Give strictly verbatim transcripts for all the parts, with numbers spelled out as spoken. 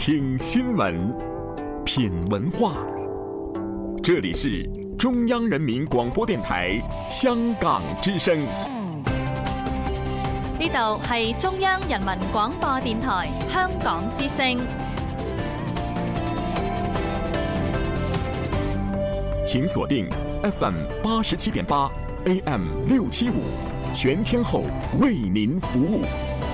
聽新聞，品文化。這裡是中央人民廣播電台香港之聲。 呢度係中央人民廣播電台香港之聲。 請鎖定 F M 八十七點八 A M 六七五，全天候為您服務。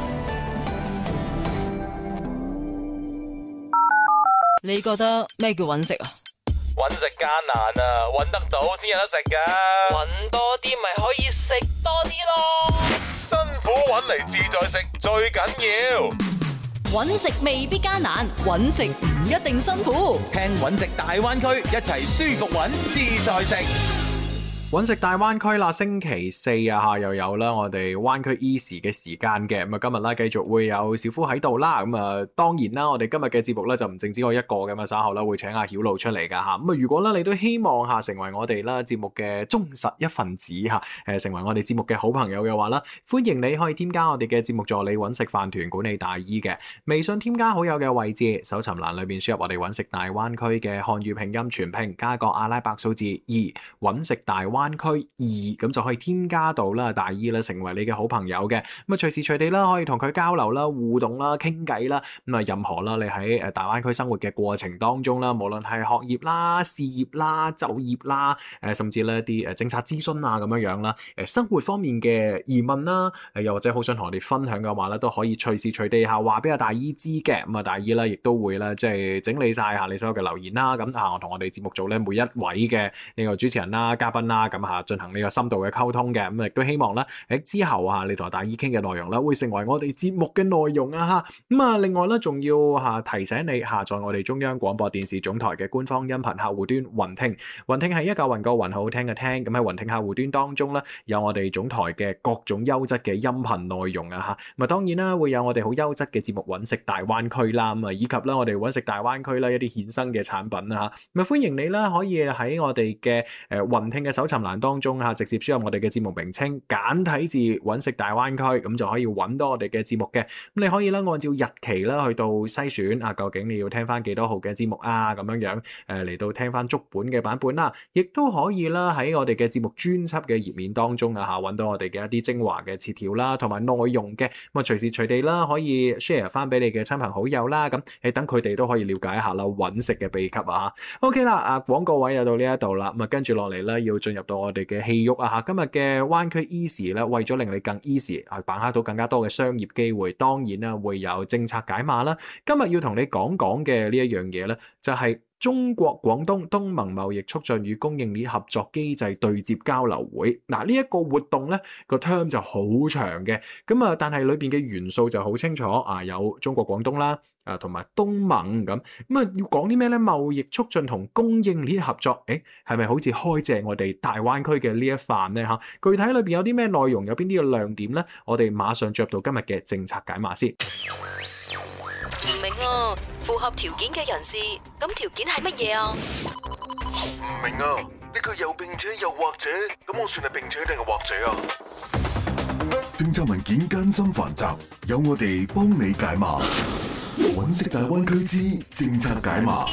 你覺得咩叫揾食啊？ 揾食艱難啊，揾得到先有得食噶。揾多啲咪可以食多啲咯。辛苦揾嚟自在食最緊要。 揾食未必艱難，揾食唔一定辛苦。 聽揾食大灣區，一齊舒服揾自在食。 揾食大灣區啦，星期四啊嚇又有啦，我哋灣區 Easy 嘅時間嘅咁啊，今日咧繼續會有小夫喺度啦，咁啊當然啦，我哋今日嘅節目咧就唔淨止我一個嘅嘛，稍後咧會請阿曉露出嚟噶嚇，咁啊如果咧你都希望嚇成為我哋啦節目嘅忠實一份子嚇，誒成為我哋節目嘅好朋友嘅話啦，歡迎你可以添加我哋嘅節目助理揾食飯團管理大姨嘅微信添加好友嘅位置，搜尋欄裏邊輸入我哋揾食大灣區嘅漢語拼音全拼加個阿拉伯數字二，揾食大灣灣區二，咁就可以添加到啦大姨啦，成為你嘅好朋友嘅，咁啊隨時隨地啦可以同佢交流啦、互動啦、傾偈啦，咁啊任何啦你喺誒大灣區生活嘅過程當中啦，無論係學業啦、事業啦、就業啦，誒甚至咧一啲誒政策諮詢啊咁樣樣啦，誒生活方面嘅疑問啦，誒又或者好想同我哋分享嘅話咧，都可以隨時隨地下話俾阿大姨知嘅，咁啊大姨咧亦都會咧即係整理晒下你所有嘅留言啦，咁啊我同我哋節目組咧每一位嘅呢個主持人啦、嘉賓啦。咁嚇進行呢個深度嘅溝通嘅，咁亦都希望咧喺之後啊，你同大姨傾嘅內容咧，會成為我哋節目嘅內容啊嚇。咁啊，另外咧，仲要嚇提醒你下載我哋中央廣播電視總台嘅官方音頻客戶端雲聽。雲聽係一個雲個雲好聽嘅聽，咁喺雲聽客戶端當中咧，有我哋總台嘅各種優質嘅音頻內容啊嚇。咁啊，當然啦，會有我哋好優質嘅節目揾食大灣區啦，咁啊，以及咧我哋揾食大灣區啦一啲衍生嘅產品啊嚇。咁啊，歡迎你啦，可以喺我哋嘅誒雲聽嘅搜尋欄當中嚇，直接輸入我哋嘅節目名稱簡體字揾食大灣區，咁就可以揾到我哋嘅節目嘅。咁你可以啦，按照日期啦去到篩選啊，究竟你要聽翻幾多號嘅節目啊，咁樣樣誒嚟到聽翻足本嘅版本啦，亦都可以啦喺我哋嘅節目專輯嘅頁面當中啊嚇，揾到我哋嘅一啲精華嘅詞條啦，同埋內容嘅。咁啊隨時隨地啦可以 share 翻俾你嘅親朋好友啦，咁誒等佢哋都可以了解一下啦揾食嘅秘笈啊。OK 啦，啊廣告位又到呢一度啦，咁啊跟住落嚟咧要進入到我哋嘅戲肉啊嚇，今日嘅灣區 Easy 咧，為咗令你更 easy 去把握到更加多嘅商業機會，當然啦會有政策解碼啦。今日要同你講講嘅呢一樣嘢咧，就係、是、中國廣東東盟貿易促進與供應鏈合作機制對接交流會。嗱呢一個活動咧個 term 就好長嘅，咁啊但係裏邊嘅元素就好清楚啊，有中國廣東啦。啊，同埋東盟咁，咁啊要講啲咩咧？貿易促進同供應鏈合作，誒係咪好似開正我哋大灣區嘅呢一範咧？嚇，具體裏邊有啲咩內容，有邊啲嘅亮點咧？我哋馬上進入到今日嘅政策解碼先。 唔明啊，符合條件嘅人士，咁條件係乜嘢啊？ 唔明啊，呢個又並且又或者，咁我算係並且定係或者啊？ 政策文件艱深繁雜，有我哋幫你解碼。揾食大灣區之政策解碼。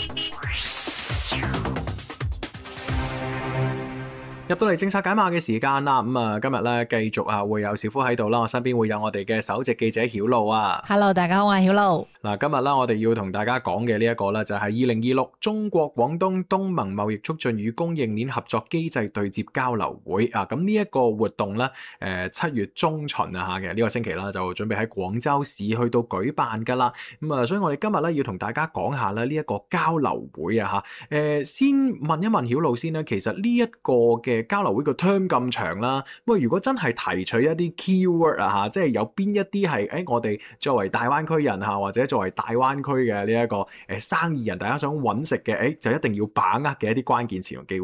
入到嚟政策解碼嘅時間啦，咁啊今日咧繼續啊會有小夫喺度啦，我身邊會有我哋嘅首席記者曉露啊。 Hello， 大家好，我係曉露。 嗱，今日啦我哋要同大家講嘅呢一個咧就係二零二六中國廣東東盟貿易促進與供應鏈合作機制對接交流會啊。咁呢一個活動咧，誒七月中旬啊吓嘅呢個星期啦，就準備喺廣州市去到舉辦噶啦。咁啊，所以我哋今日咧要同大家講下咧呢一個交流會啊吓。誒，先問一問曉露先啦，其實呢一個嘅交流會個 term 咁長啦，喂，如果真係提取一啲 keyword 啊嚇，即係有邊一啲係誒我哋作為大灣區人嚇，或者作為大灣區嘅呢一個誒生意人，大家想揾食嘅誒，就一定要把握嘅一啲關鍵詞同機會咧。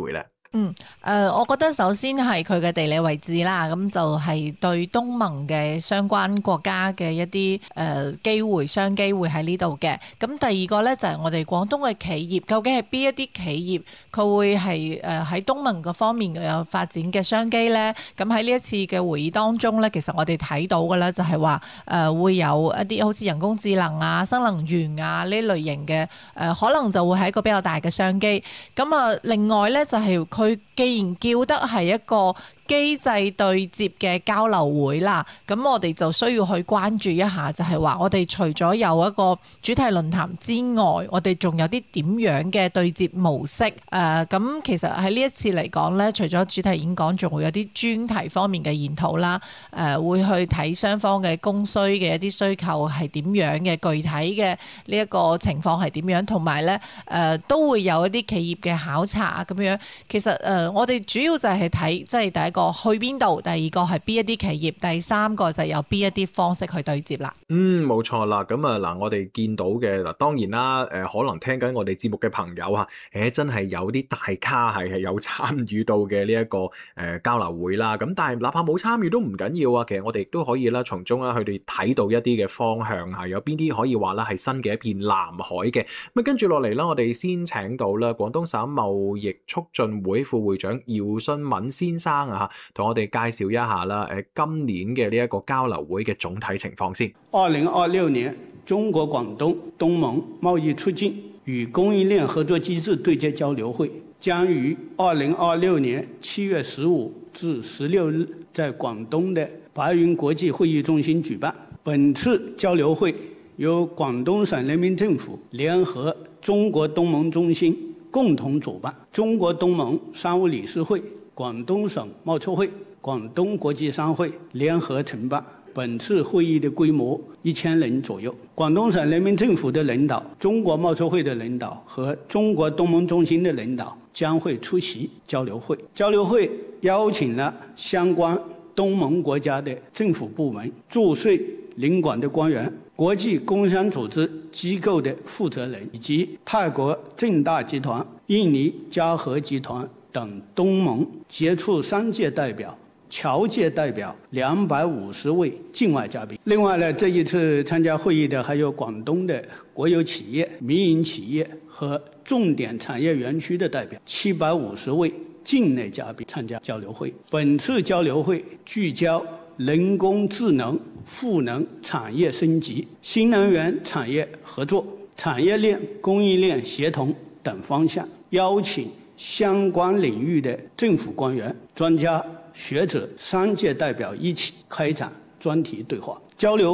嗯，誒、呃，我覺得首先係佢嘅地理位置啦，咁就係對東盟嘅相關國家嘅一啲誒機會、商機會喺呢度嘅。咁第二個咧就係、是、我哋廣東嘅企業，究竟係邊一啲企業佢會係誒喺東盟嗰方面有發展嘅商機咧？咁喺呢一次嘅會議當中咧，其實我哋睇到嘅咧就係話誒會有一啲好似人工智能啊、新能源啊呢類型嘅誒、呃，可能就會係一個比較大嘅商機。咁啊，另外咧就係、是。佢既然叫得係一個機制對接嘅交流會啦，咁我哋就需要去關注一下，就係話我哋除咗有一個主題論壇之外，我哋仲有啲點樣嘅對接模式？誒、呃，咁其實喺呢一次嚟講呢，除咗主題演講，仲會有啲專題方面嘅研討啦。誒、呃，會去睇雙方嘅供需嘅一啲需求係點樣嘅，具體嘅呢一個情況係點樣，同埋呢誒、呃、都會有一啲企業嘅考察咁樣。其實誒、呃，我哋主要就係睇即係第一個。去邊度？第二個係邊一啲企業？第三個就係有邊一啲方式去對接啦。嗯，冇錯啦。咁啊嗱，我哋見到嘅嗱，當然啦，誒、呃，可能聽緊我哋節目嘅朋友啊，誒、欸，真係有啲大咖係係有參與到嘅呢一個誒、呃、交流會啦。咁但係哪怕冇參與都唔緊要啊。其實我哋亦都可以啦，從中啦，佢哋睇到一啲嘅方向係有邊啲可以話啦係新嘅一片藍海嘅。咁啊，跟住落嚟啦，我哋先請到啦廣東省貿易促進會副會長姚信敏先生啊。同我哋介紹一下啦，誒，今年嘅呢一個交流會嘅總體情況先。 二零二六年，中國廣東東盟貿易促進與供應鏈合作機制對接交流會將於二零二六年七月十五至十六日在廣東的白雲國際會議中心舉辦。本次交流會由廣東省人民政府聯合中國東盟中心共同主辦，中國東盟商務理事會、廣東省貿促會、廣東國際商會聯合承辦。本次會議的規模一千人左右，廣東省人民政府的領導、中國貿促會的領導和中國東盟中心的領導將會出席交流會。交流會邀請了相關東盟國家的政府部門、駐穗領館的官員、國際工商組織機構的負責人以及泰國正大集團、印尼嘉禾集團等東盟傑出商界代表、僑界代表兩百五十位境外嘉賓。另外呢，這一次參加會議的還有廣東的國有企業、民營企業和重點產業園區的代表七百五十位境內嘉賓參加交流會。本次交流會聚焦人工智能、賦能產業升級、新能源產業合作、產業鏈、供應鏈協同等方向，邀請相關領域的政府官員、專家、學者、商界代表一起開展專題對話交流。